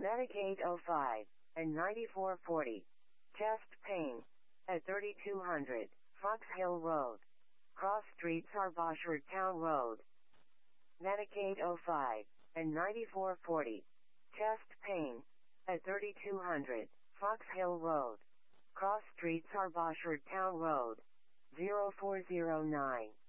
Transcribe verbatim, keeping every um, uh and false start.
Medicaid oh five and ninety-four forty. Chest pain. At thirty-two hundred, Fox Hill Road. Cross Street Sarbashard Town Road. Medicaid oh five and ninety-four forty. Chest pain. At thirty-two hundred, Fox Hill Road. Cross Street Sarbashard Town Road. zero four zero nine.